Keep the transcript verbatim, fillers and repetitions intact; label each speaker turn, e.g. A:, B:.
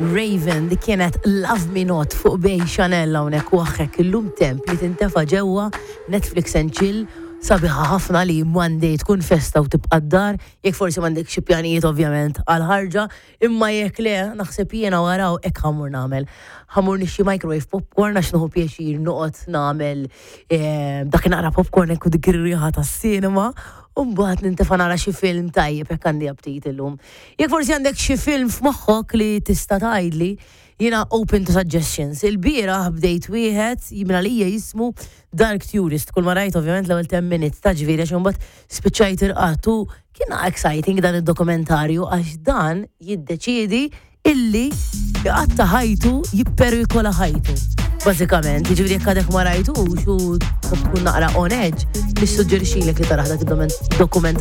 A: Raven di kienet Love Me Not fuq bej Chanel hawnhekk u aħħek illum temp li tintefa' ġewwa Netflix and Chill sabiħa ħafna li Monday tkun festa u tibqa' d-dar, jekk forsi m'għandek xi pjanijiet ovvjament għal ħarġa, imma jekk le naħseb jiena waraw hekk ħammur nagħmel. Ħammur nixxi microwave popcorn għax nieħu pjaċir noqgħod nagħmel dak naqra popcorn hekk u dik ir-riħa tas-sinema. U mbagħad nintefa' nara xi film tajjeb hekk għandi aptit illum. Jekk forsi għandek xi film f'moħħok li tista' tgħidli, jiena open to suggestions. Il-bieraħ bdejt wieħed jimla lija jismu Dark Tourist. Kull ma rajt ovvjament l-ewwel ten minutes ta' ġifieri għax imbagħad spiċċajt irqatu kien exciting dan id-dokumentarju għax dan jiddeċiedi illi qatta ħajtu jipperikola ħajtu. Bażikament, jiġifieri jekk għadek ma rajtux u tkun naqra on edge, nissuġġerixxilek li taraħ dak id-dokumentarju.